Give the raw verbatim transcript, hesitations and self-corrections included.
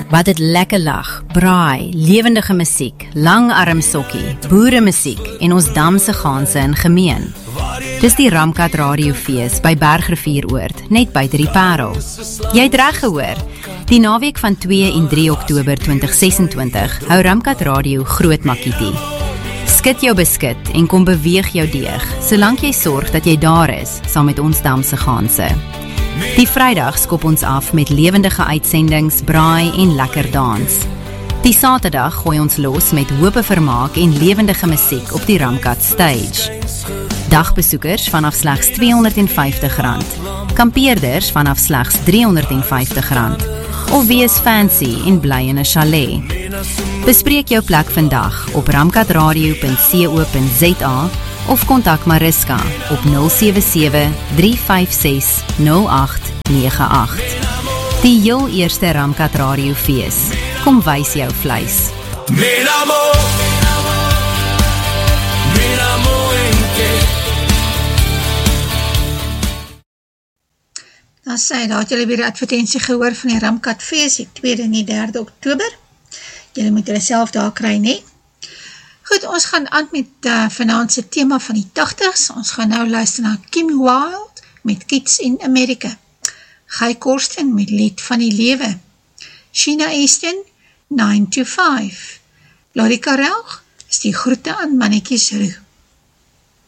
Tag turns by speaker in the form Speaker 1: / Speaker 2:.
Speaker 1: Wat het lekker lag, braai, lewendige musiek, langarm sokkie, boeremusiek en ons damse ganse in gemeen. Dis die Ramkat Radiofees by Bergrivieroord, net buite die Parel. Jy het reg gehoor, die naweek van twee en drie Oktober twintig sesentwintig hou Ramkat Radio groot makietie. Skit jou beskit en kom beweeg jou deeg, solank jy sorg dat jy daar is, saam met ons damse ganse. Die Vrydag skop ons af met lewendige uitsendings, braai en lekker dans. Die Saterdag gooi ons los met hope vermaak en lewendige musiek op die Ramkat Stage. Dagbesoekers vanaf slegs tweehonderdvyftig rand, kampeerders vanaf slegs driehonderdvyftig rand, of wees fancy en bly in 'n chalet. Bespreek jou plek vandag op ramkatradio punt co punt za of kontak Mariska op nul sewe sewe, drie vyf ses, nul agt nege agt. Die heel eerste Ramkat Radiofees. Kom wys jou vleis.
Speaker 2: Dan sê, daar het julle weer die advertentie gehoor van die Ramkat Fees, die tweede en die derde Oktober. Julle moet julle self daar kry, nie? Goed, ons gaan aan met uh, vanaandse thema van die tachtigs. Ons gaan nou luister na Kim Wilde met Kids in America. Guy Korsten met Lied van die Lewe. Sheena Easton, nine to five. Lori Karel is die groete aan mannetjies Roo.